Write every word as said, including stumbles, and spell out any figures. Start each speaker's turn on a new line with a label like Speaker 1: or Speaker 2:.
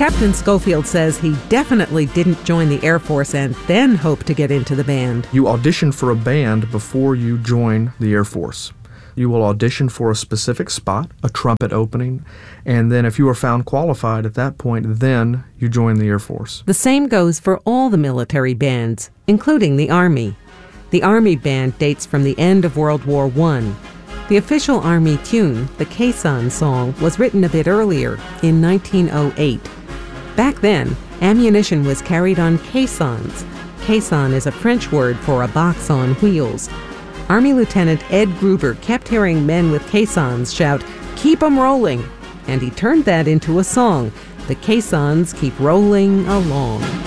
Speaker 1: Captain Schofield says he definitely didn't join the Air Force and then hope to get into the band.
Speaker 2: You audition for a band before you join the Air Force. You will audition for a specific spot, a trumpet opening, and then if you are found qualified at that point, then you join the Air Force.
Speaker 1: The same goes for all the military bands, including the Army. The Army band dates from the end of World War One. The official Army tune, the Caisson song, was written a bit earlier, in nineteen oh eight. Back then, ammunition was carried on caissons. Caisson is a French word for a box on wheels. Army Lieutenant Ed Gruber kept hearing men with caissons shout, "Keep 'em rolling!" And he turned that into a song, "The Caissons Keep Rolling Along."